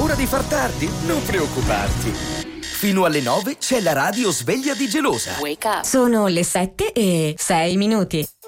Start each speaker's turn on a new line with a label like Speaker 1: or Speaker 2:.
Speaker 1: paura di far tardi? Non preoccuparti. Fino alle 9 c'è la radio sveglia di Gelosa.
Speaker 2: Sono le 7:06.